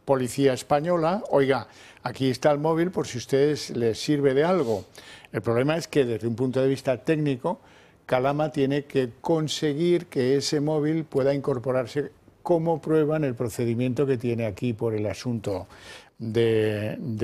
policía española, oiga, aquí está el móvil por si a ustedes les sirve de algo. El problema es que desde un punto de vista técnico, Calama tiene que conseguir que ese móvil pueda incorporarse como prueba en el procedimiento que tiene aquí por el asunto de